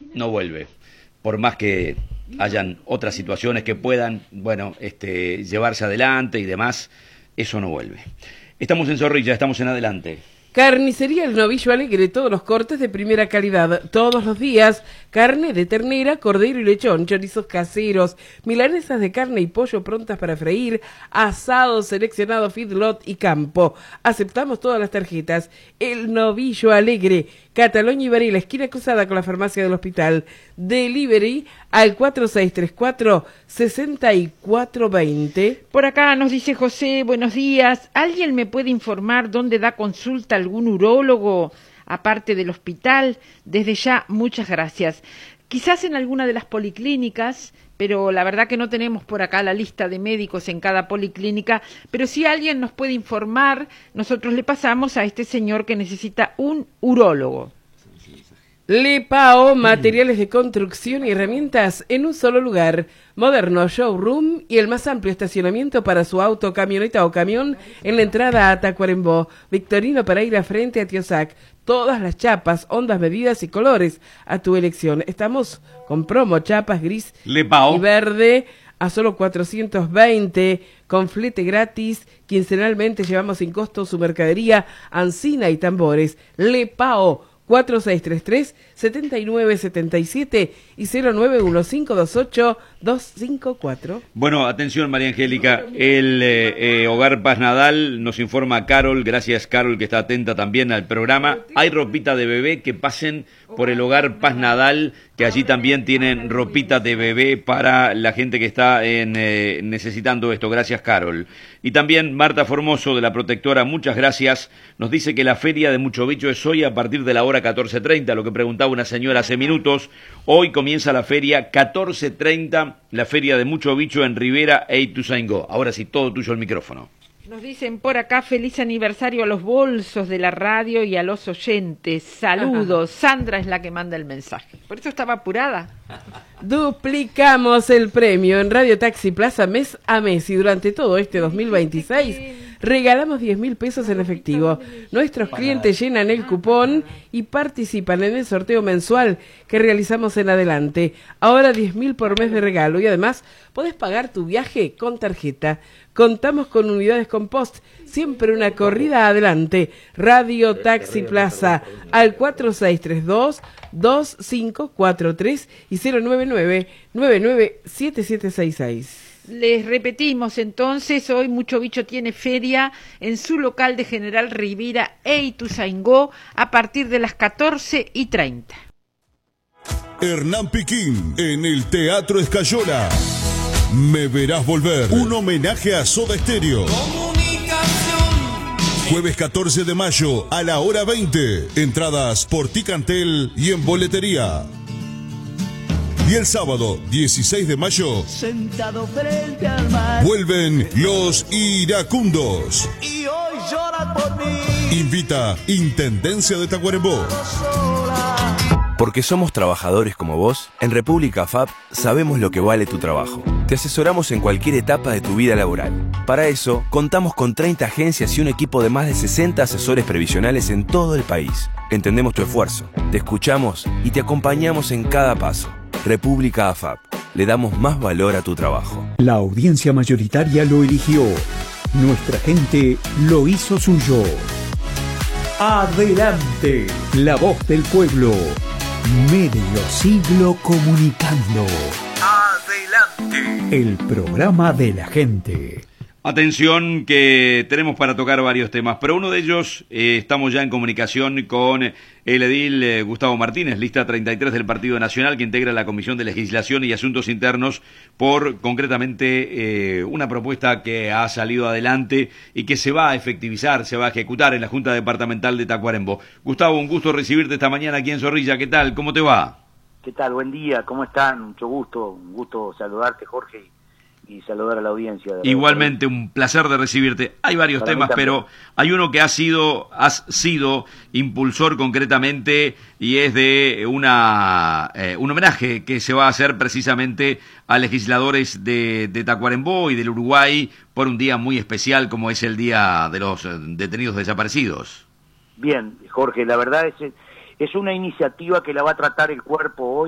no vuelve. Por más que hayan otras situaciones que puedan, bueno, llevarse adelante y demás, eso no vuelve. Estamos en Zorrilla, estamos en Adelante. Carnicería El Novillo Alegre, todos los cortes de primera calidad, todos los días, carne de ternera, cordero y lechón, chorizos caseros, milanesas de carne y pollo prontas para freír, asado seleccionado feedlot y campo. Aceptamos todas las tarjetas. El Novillo Alegre, Cataluña y Varela, esquina cruzada con la farmacia del hospital. Delivery al 4634-6420. Por acá nos dice José, buenos días. ¿Alguien me puede informar dónde da consulta algún urólogo, aparte del hospital? Desde ya, muchas gracias. Quizás en alguna de las policlínicas, pero la verdad que no tenemos por acá la lista de médicos en cada policlínica, pero si alguien nos puede informar, nosotros le pasamos a este señor que necesita un urólogo. Lepao, materiales de construcción y herramientas en un solo lugar. Moderno showroom y el más amplio estacionamiento para su auto, camioneta o camión en la entrada a Tacuarembó. Victorino Pereira frente a Tiosac. Todas las chapas, ondas, medidas y colores a tu elección. Estamos con promo, chapas gris Lepao y verde a solo 420, con flete gratis. Quincenalmente llevamos sin costo su mercadería, ancina y tambores. Lepao 4633-7977 y 091528254. Bueno, atención María Angélica, el Hogar Paz Nadal nos informa Carol, gracias Carol que está atenta también al programa. Hay ropita de bebé, que pasen por el Hogar Paz Nadal, que allí también tienen ropita de bebé para la gente que está necesitando esto. Gracias Carol. Y también Marta Formoso de la Protectora, muchas gracias. Nos dice que la feria de Mucho Bicho es hoy a partir de la hora 14:30, lo que preguntaba una señora hace minutos. Hoy comienza la feria 14:30, la feria de Mucho Bicho en Rivera e Ituzaingó. Ahora sí, todo tuyo el micrófono. Nos dicen por acá, feliz aniversario a los bolsos de la radio y a los oyentes. Saludos. Sandra es la que manda el mensaje. Por eso estaba apurada. Duplicamos el premio en Radio Taxi Plaza mes a mes y durante todo este 2026 regalamos 10.000 pesos en efectivo. Nuestros clientes llenan el cupón y participan en el sorteo mensual que realizamos en Adelante. Ahora 10.000 por mes de regalo y además podés pagar tu viaje con tarjeta. Contamos con unidades con post, siempre una corrida adelante. Radio Taxi Plaza al 4632-2543 y 099-997766. Les repetimos entonces, hoy Mucho Bicho tiene feria en su local de General Rivera e Ituzaingó a partir de las 14:30. Hernán Piquín en el Teatro Escayola. Me verás volver. Un homenaje a Soda Stereo. Jueves 14 de mayo a la hora 20. Entradas por Ticantel y en boletería. Y el sábado 16 de mayo sentado frente al mar, vuelven Los Iracundos. Y hoy llora por mí. Invita Intendencia de Tacuarembó. Porque somos trabajadores como vos, en República AFAP sabemos lo que vale tu trabajo. Te asesoramos en cualquier etapa de tu vida laboral. Para eso, contamos con 30 agencias y un equipo de más de 60 asesores previsionales en todo el país. Entendemos tu esfuerzo, te escuchamos y te acompañamos en cada paso. República AFAP. Le damos más valor a tu trabajo. La audiencia mayoritaria lo eligió. Nuestra gente lo hizo suyo. Adelante, la voz del pueblo. Medio siglo comunicando. Adelante, el programa de la gente. Atención que tenemos para tocar varios temas, pero uno de ellos estamos ya en comunicación con el edil Gustavo Martínez, lista 33 del Partido Nacional, que integra la Comisión de Legislación y Asuntos Internos por concretamente una propuesta que ha salido adelante y que se va a efectivizar, se va a ejecutar en la Junta Departamental de Tacuarembó. Gustavo, un gusto recibirte esta mañana aquí en Zorrilla. ¿Qué tal? ¿Cómo te va? ¿Qué tal? Buen día, ¿cómo están? Mucho gusto, un gusto saludarte, Jorge, y saludar a la audiencia. Igualmente, un placer de recibirte. Hay varios temas, pero hay uno que has sido impulsor concretamente y es de un homenaje que se va a hacer precisamente a legisladores de Tacuarembó y del Uruguay por un día muy especial como es el Día de los Detenidos Desaparecidos. Bien, Jorge, la verdad es una iniciativa que la va a tratar el cuerpo hoy.